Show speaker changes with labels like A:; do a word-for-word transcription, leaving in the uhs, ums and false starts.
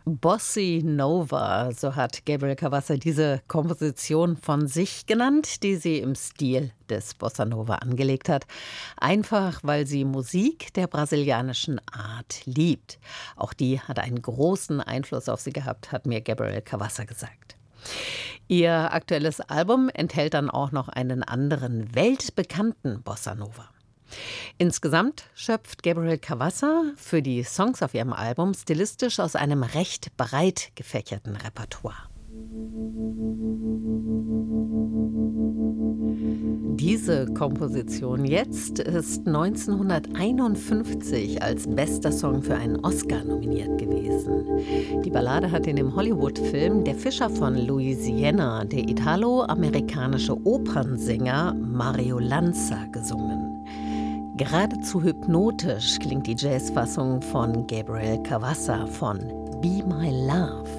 A: Bossy Nova, so hat Gabriel Cavalsa diese Komposition von sich genannt, die sie im Stil des Bossa Nova angelegt hat. Einfach, weil sie Musik der brasilianischen Art liebt. Auch die hat einen großen Einfluss auf sie gehabt, hat mir Gabriel Cavalsa gesagt. Ihr aktuelles Album enthält dann auch noch einen anderen weltbekannten Bossa Nova. Insgesamt schöpft Gabriel Cavalsa für die Songs auf ihrem Album stilistisch aus einem recht breit gefächerten Repertoire. Diese Komposition jetzt ist neunzehnhunderteinundfünfzig als bester Song für einen Oscar nominiert gewesen. Die Ballade hat in dem Hollywood-Film Der Fischer von Louisiana der italo-amerikanische Opernsänger Mario Lanza gesungen. Geradezu hypnotisch klingt die Jazzfassung von Gabriel Cavalsa von Be My Love.